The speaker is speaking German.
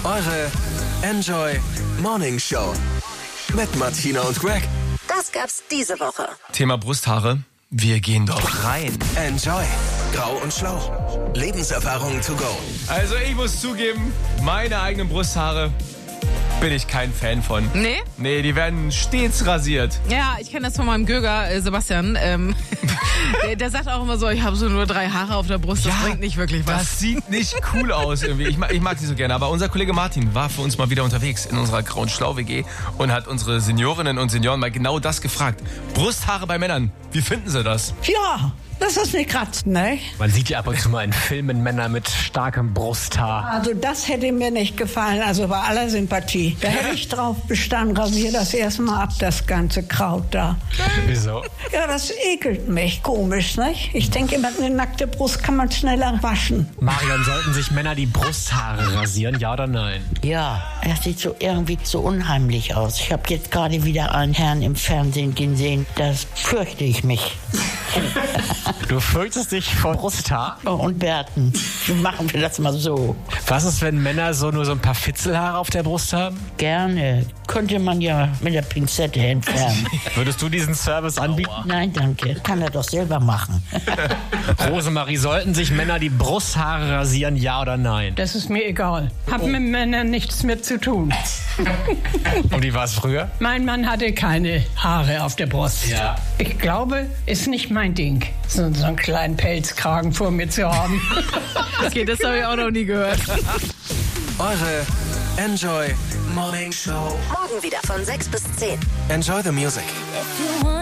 Eure Enjoy Morning Show mit Martina und Greg. Das gab's diese Woche. Thema Brusthaare. Wir gehen doch rein. Enjoy Grau und Schlau. Lebenserfahrungen to go. Also ich muss zugeben, meine eigenen Brusthaare bin ich kein Fan von. Nee? Nee, die werden stets rasiert. Ja, ich kenne das von meinem Göger, Sebastian. Der sagt auch immer so, ich habe so nur 3 Haare auf der Brust, das bringt nicht wirklich was. Das sieht nicht cool aus irgendwie. Ich mag die so gerne. Aber unser Kollege Martin war für uns mal wieder unterwegs in unserer Grau- und Schlau-WG und hat unsere Seniorinnen und Senioren mal genau das gefragt. Brusthaare bei Männern, wie finden sie das? Ja, das ist nicht kratzt, ne? Man sieht ja ab und zu mal in Filmen Männer mit starkem Brusthaar. Also das hätte mir nicht gefallen, also bei aller Sympathie. Da hätte ich drauf bestanden, rasier das erstmal ab, das ganze Kraut da. Wieso? Ja, das ekelt mich, komisch, nicht? Ich denke immer, eine nackte Brust kann man schneller waschen. Marion, sollten sich Männer die Brusthaare rasieren, ja oder nein? Ja, das sieht so irgendwie so unheimlich aus. Ich habe jetzt gerade wieder einen Herrn im Fernsehen gesehen. Das fürchte ich mich. Du fürchtest dich vor Brusthaar? Oh, und Bärten. Machen wir das mal so. Was ist, wenn Männer nur so ein paar Fitzelhaare auf der Brust haben? Gerne. Könnte man ja mit der Pinzette entfernen. Würdest du diesen Service anbieten? Nein, danke. Kann er doch selber machen. Rosemarie, sollten sich Männer die Brusthaare rasieren, ja oder nein? Das ist mir egal. Hab mit Männern nichts mehr zu tun. Und wie war es früher? Mein Mann hatte keine Haare auf der Brust. Ja. Ich glaube, ist nicht mein Ding, so einen kleinen Pelzkragen vor mir zu haben. Okay, das habe ich auch noch nie gehört. Eure Enjoy Morning Show. Morgen wieder von 6 bis 10. Enjoy the music.